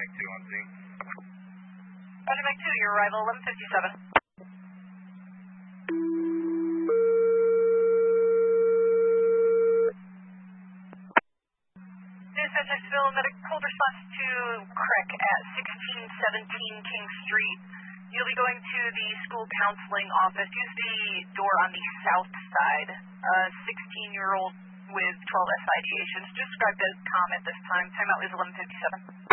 Mac 2 on scene. Roger, Mac 2, your arrival 11:57. Dispatchersville, medical response to Crick at 1617 King Street. You'll be going to the school counseling office. Use the door on the south side. 16-year-old with 12 SIDHs. Describe the comm at this time. Timeout is 11:57.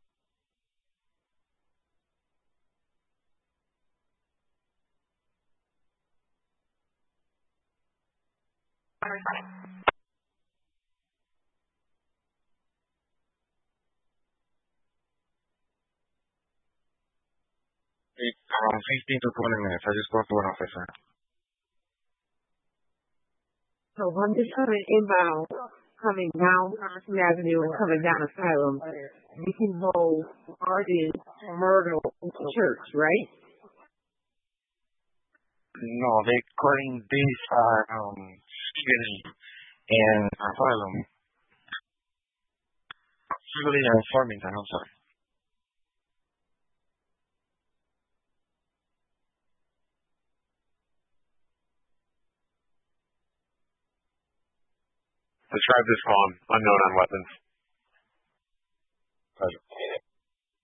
Around 15 to 20 minutes. I just spoke to an officer. So I'm just inbound, coming down Arlington Avenue and coming down Asylum. You can go Arden Myrtle Church, right? No, these are Stephen and Asylum. Julie and Farmington, I'm sorry. Describe this column. Unknown on weapons. Pleasure.